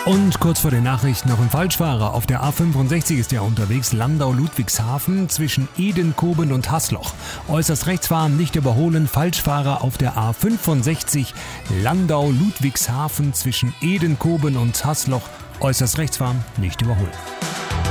Und kurz vor den Nachrichten noch ein Falschfahrer. Auf der A65 ist er unterwegs, Landau-Ludwigshafen zwischen Edenkoben und Hasloch. Äußerst rechts fahren, nicht überholen, Falschfahrer auf der A65, Landau-Ludwigshafen zwischen Edenkoben und Hasloch. Äußerst rechts fahren, nicht überholen.